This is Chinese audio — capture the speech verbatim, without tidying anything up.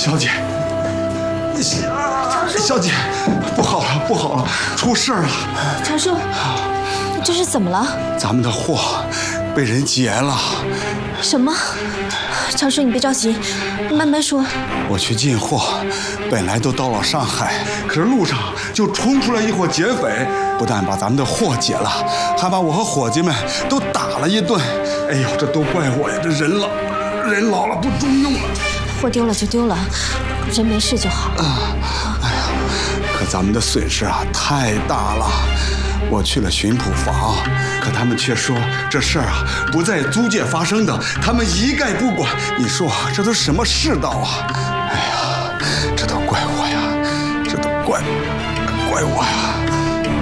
小姐，小姐，不好了，不好了，出事了！ 长叔，这是怎么了？ 咱们的货被人劫了。 什么？长叔，你别着急，慢慢说。 我去进货，本来都到了上海，可是路上就冲出来一伙劫匪，不但把咱们的货劫了，还把我和伙计们都打了一顿。哎呦，这都怪我呀！这人老人老了不中用了。 货丢了就丢了，人没事就好。 啊，哎呀，可咱们的损失啊太大了。我去了巡捕房，可他们却说这事儿啊不在租界发生的，他们一概不管。你说这都什么世道啊！哎呀，这都怪我呀，这都怪怪我呀！